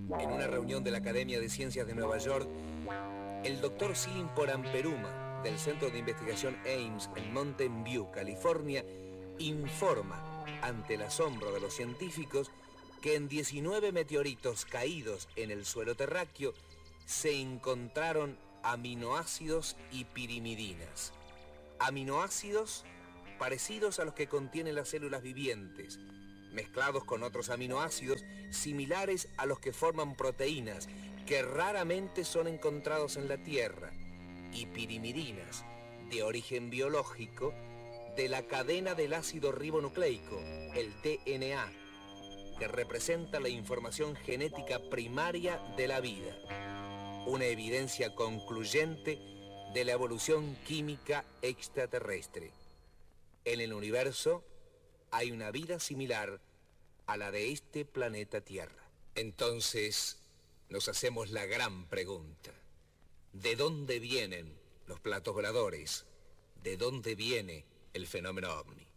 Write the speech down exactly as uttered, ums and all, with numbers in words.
En una reunión de la Academia de Ciencias de Nueva York, el doctor Silim Poramperuma, del Centro de Investigación Ames en Mountain View, California, informa ante el asombro de los científicos que en diecinueve meteoritos caídos en el suelo terráqueo se encontraron aminoácidos y pirimidinas. Aminoácidos parecidos a los que contienen las células vivientes, mezclados con otros aminoácidos similares a los que forman proteínas que raramente son encontrados en la Tierra, y pirimidinas de origen biológico de la cadena del ácido ribonucleico, el D N A, que representa la información genética primaria de la vida, una evidencia concluyente de la evolución química extraterrestre. En el universo hay una vida similar a la de este planeta Tierra. Entonces nos hacemos la gran pregunta: ¿de dónde vienen los platos voladores? ¿De dónde viene el fenómeno ovni?